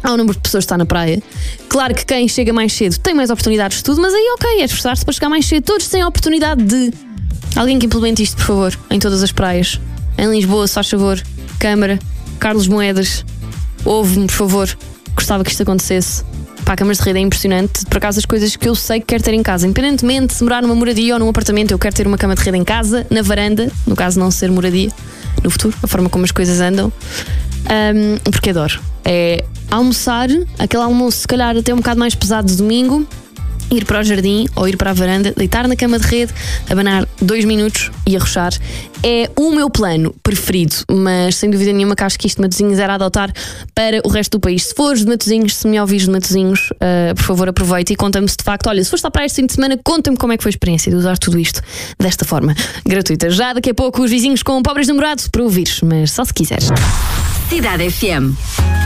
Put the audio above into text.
Há um número de pessoas que está na praia. Claro que quem chega mais cedo tem mais oportunidades de tudo, mas aí ok, é esforçar-se para chegar mais cedo. Todos têm a oportunidade de... Alguém que implemente isto, por favor, em todas as praias. Em Lisboa, se faz favor. Câmara, Carlos Moedas, ouve-me, por favor. Gostava que isto acontecesse. Pá, câmaras de rede é impressionante. Por acaso, as coisas que eu sei que quero ter em casa, independentemente de morar numa moradia ou num apartamento, eu quero ter uma cama de rede em casa, na varanda, no caso não ser moradia, no futuro, a forma como as coisas andam. Porque adoro. É almoçar, aquele almoço se calhar até um bocado mais pesado de domingo, ir para o jardim ou ir para a varanda, deitar na cama de rede, abanar 2 minutos e arrochar. É o meu plano preferido, mas sem dúvida nenhuma que acho que isto de Matosinhos era adotar para o resto do país. Se fores de Matosinhos, se me ouvires de Matosinhos, por favor aproveita e conta-me se de facto, olha, se foste à praia este fim de semana, conta-me como é que foi a experiência de usar tudo isto desta forma gratuita. Já daqui a pouco os vizinhos com pobres namorados para ouvires, mas só se quiseres. Cidade FM.